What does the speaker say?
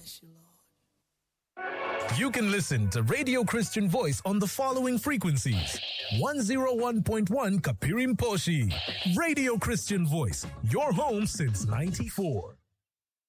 bless you, Lord. You can listen to Radio Christian Voice on the following frequencies. 101.1 Kapirim Poshi. Radio Christian Voice, your home since 94.